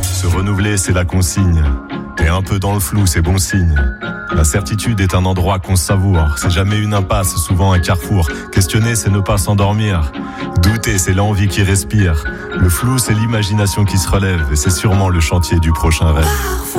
Se renouveler, c'est la consigne. T'es un peu dans le flou, c'est bon signe. La certitude est un endroit qu'on savoure. C'est jamais une impasse, souvent un carrefour. Questionner, c'est ne pas s'endormir. Douter, c'est l'envie qui respire. Le flou, c'est l'imagination qui se relève. Et c'est sûrement le chantier du prochain rêve.